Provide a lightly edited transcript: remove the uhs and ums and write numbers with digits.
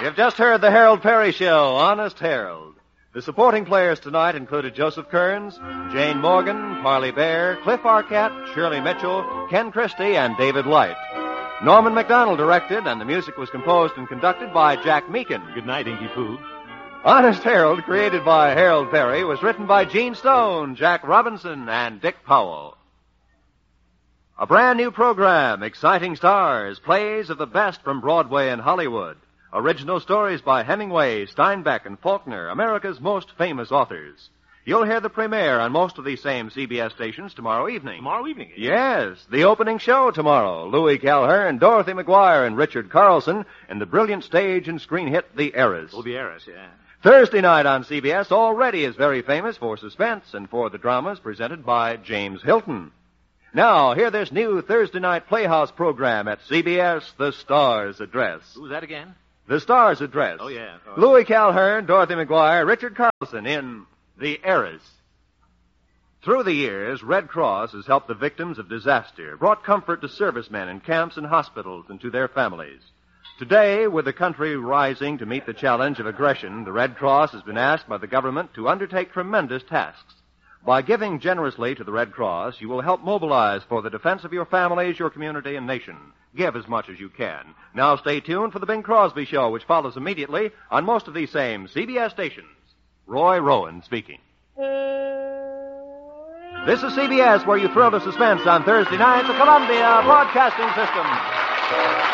You've just heard the Harold Perry Show, Honest Harold. The supporting players tonight included Joseph Kearns, Jane Morgan, Parley Bear, Cliff Arquette, Shirley Mitchell, Ken Christie, and David Light. Norman MacDonald directed, and the music was composed and conducted by Jack Meakin. Good night, Inky Pooh. Honest Harold, created by Harold Perry, was written by Gene Stone, Jack Robinson, and Dick Powell. A brand new program, exciting stars, plays of the best from Broadway and Hollywood. Original stories by Hemingway, Steinbeck, and Faulkner, America's most famous authors. You'll hear the premiere on most of these same CBS stations tomorrow evening. Tomorrow evening? Yes, the opening show tomorrow. Louis Calhern, Dorothy McGuire, and Richard Carlson in the brilliant stage and screen hit The Heiress. Oh, The Heiress, yeah. Thursday night on CBS already is very famous for suspense and for the dramas presented by James Hilton. Now, hear this new Thursday night Playhouse program at CBS, The Star's Address. Who's that again? The Star's Address. Oh, yeah. Oh. Louis Calhern, Dorothy McGuire, Richard Carlson in The Heiress. Through the years, Red Cross has helped the victims of disaster, brought comfort to servicemen in camps and hospitals and to their families. Today, with the country rising to meet the challenge of aggression, the Red Cross has been asked by the government to undertake tremendous tasks. By giving generously to the Red Cross, you will help mobilize for the defense of your families, your community, and nation. Give as much as you can. Now stay tuned for the Bing Crosby Show, which follows immediately on most of these same CBS stations. Roy Rowan speaking. This is CBS, where you thrill to suspense on Thursday night, the Columbia Broadcasting System.